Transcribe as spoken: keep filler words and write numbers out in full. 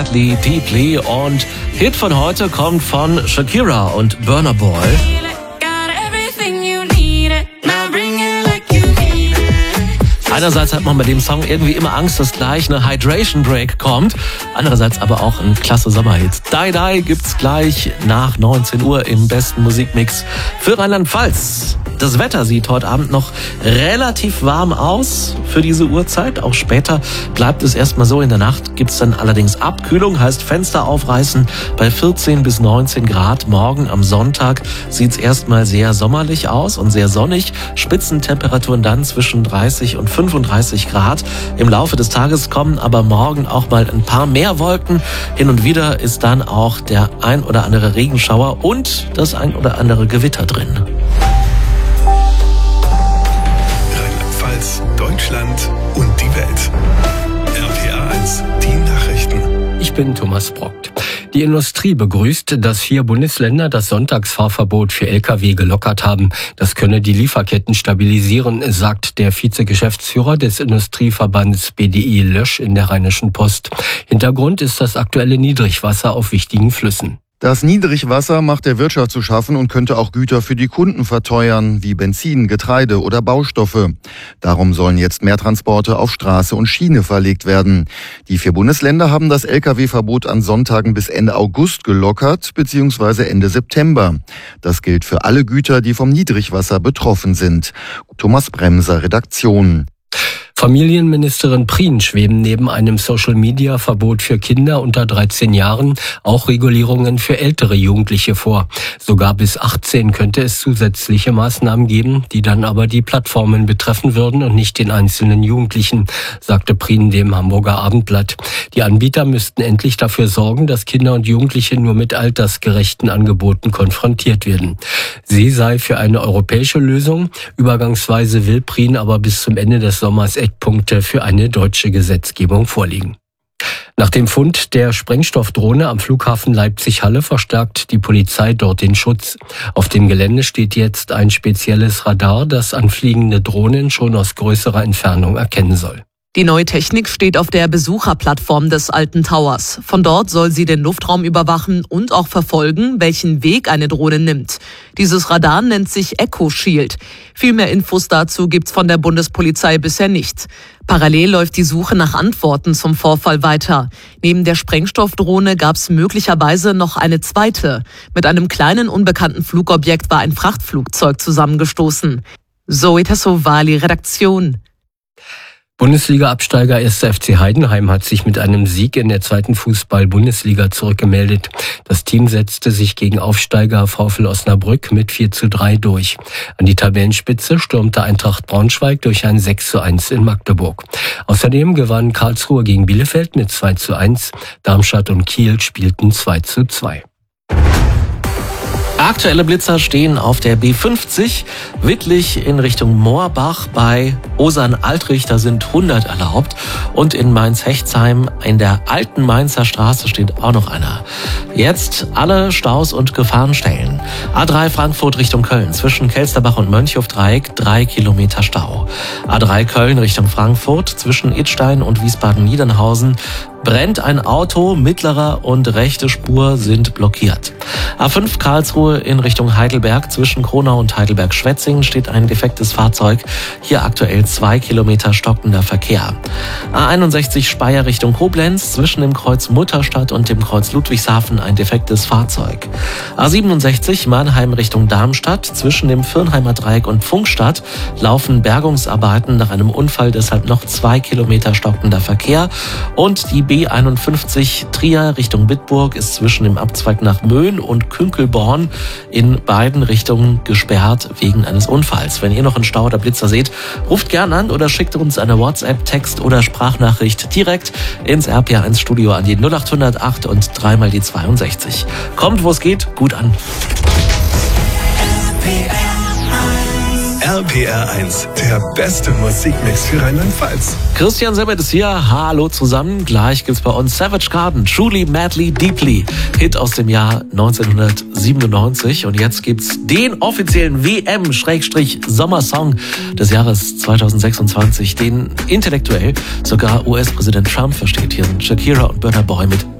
Madly, Deeply und Hit von heute kommt von Shakira und Burna Boy. Einerseits hat man bei dem Song irgendwie immer Angst, dass gleich eine Hydration Break kommt. Andererseits aber auch ein klasse Sommerhit. Die Die gibt's gleich nach neunzehn Uhr im besten Musikmix für Rheinland-Pfalz. Das Wetter sieht heute Abend noch relativ warm aus für diese Uhrzeit. Auch später bleibt es erstmal so. In der Nacht gibt's dann allerdings Abkühlung, heißt Fenster aufreißen bei vierzehn bis neunzehn Grad. Morgen am Sonntag sieht's erstmal sehr sommerlich aus und sehr sonnig. Spitzentemperaturen dann zwischen dreißig und fünfunddreißig Grad. Im Laufe des Tages kommen aber morgen auch mal ein paar mehr Wolken. Hin und wieder ist dann auch der ein oder andere Regenschauer und das ein oder andere Gewitter drin. Rheinland-Pfalz, Deutschland und die Welt. R P R eins, die Nachrichten. Ich bin Thomas Brockt. Die Industrie begrüßt, dass vier Bundesländer das Sonntagsfahrverbot für L K W gelockert haben. Das könne die Lieferketten stabilisieren, sagt der Vizegeschäftsführer des Industrieverbands B D I Lösch in der Rheinischen Post. Hintergrund ist das aktuelle Niedrigwasser auf wichtigen Flüssen. Das Niedrigwasser macht der Wirtschaft zu schaffen und könnte auch Güter für die Kunden verteuern, wie Benzin, Getreide oder Baustoffe. Darum sollen jetzt mehr Transporte auf Straße und Schiene verlegt werden. Die vier Bundesländer haben das L K W-Verbot an Sonntagen bis Ende August gelockert, beziehungsweise Ende September. Das gilt für alle Güter, die vom Niedrigwasser betroffen sind. Thomas Bremser, Redaktion. Familienministerin Prien schweben neben einem Social-Media-Verbot für Kinder unter dreizehn Jahren auch Regulierungen für ältere Jugendliche vor. Sogar bis achtzehn könnte es zusätzliche Maßnahmen geben, die dann aber die Plattformen betreffen würden und nicht den einzelnen Jugendlichen, sagte Prien dem Hamburger Abendblatt. Die Anbieter müssten endlich dafür sorgen, dass Kinder und Jugendliche nur mit altersgerechten Angeboten konfrontiert werden. Sie sei für eine europäische Lösung. Übergangsweise will Prien aber bis zum Ende des Sommers Eckpunkte für eine deutsche Gesetzgebung vorliegen. Nach dem Fund der Sprengstoffdrohne am Flughafen Leipzig-Halle verstärkt die Polizei dort den Schutz. Auf dem Gelände steht jetzt ein spezielles Radar, das anfliegende Drohnen schon aus größerer Entfernung erkennen soll. Die neue Technik steht auf der Besucherplattform des Alten Towers. Von dort soll sie den Luftraum überwachen und auch verfolgen, welchen Weg eine Drohne nimmt. Dieses Radar nennt sich Echo Shield. Viel mehr Infos dazu gibt's von der Bundespolizei bisher nicht. Parallel läuft die Suche nach Antworten zum Vorfall weiter. Neben der Sprengstoffdrohne gab's möglicherweise noch eine zweite. Mit einem kleinen unbekannten Flugobjekt war ein Frachtflugzeug zusammengestoßen. Zoe Tassovali, Redaktion. Bundesliga-Absteiger erster F C Heidenheim hat sich mit einem Sieg in der zweiten Fußball-Bundesliga zurückgemeldet. Das Team setzte sich gegen Aufsteiger VfL Osnabrück mit vier zu drei durch. An die Tabellenspitze stürmte Eintracht Braunschweig durch ein sechs zu eins in Magdeburg. Außerdem gewann Karlsruhe gegen Bielefeld mit zwei zu eins. Darmstadt und Kiel spielten zwei zu zwei. Aktuelle Blitzer stehen auf der B fünfzig, Wittlich in Richtung Moorbach. Bei Osern-Altrichter sind hundert erlaubt. Und in Mainz-Hechtsheim in der alten Mainzer Straße steht auch noch einer. Jetzt alle Staus und Gefahrenstellen. A drei Frankfurt Richtung Köln, zwischen Kelsterbach und Mönchhofdreieck, drei Kilometer Stau. A drei Köln Richtung Frankfurt, zwischen Idstein und Wiesbaden-Niedernhausen, brennt ein Auto, mittlerer und rechte Spur sind blockiert. A fünf Karlsruhe in Richtung Heidelberg, zwischen Kronau und Heidelberg-Schwetzingen steht ein defektes Fahrzeug. Hier aktuell zwei Kilometer stockender Verkehr. A einundsechzig Speyer Richtung Koblenz, zwischen dem Kreuz Mutterstadt und dem Kreuz Ludwigshafen ein defektes Fahrzeug. A siebenundsechzig Mannheim Richtung Darmstadt, zwischen dem Firnheimer Dreieck und Pfunkstadt laufen Bergungsarbeiten nach einem Unfall, deshalb noch zwei Kilometer stockender Verkehr. Und die B einundfünfzig Trier Richtung Bitburg ist zwischen dem Abzweig nach Möhn und Künkelborn in beiden Richtungen gesperrt wegen eines Unfalls. Wenn ihr noch einen Stau oder Blitzer seht, ruft gern an oder schickt uns eine WhatsApp, Text oder Sprachnachricht direkt ins R P R eins Studio an die null acht null acht und dreimal die zweiundsechzig. Kommt, wo es geht, gut an. R P R eins, der beste Musikmix für Rheinland-Pfalz. Christian Semmert ist hier. Hallo zusammen. Gleich gibt's bei uns Savage Garden, Truly, Madly, Deeply. Hit aus dem Jahr neunzehnhundertsiebenundneunzig. Und jetzt gibt's den offiziellen W M-Sommersong des Jahres zweitausendsechsundzwanzig, den intellektuell sogar U S-Präsident Trump versteht. Hier sind Shakira und Burna Boy mit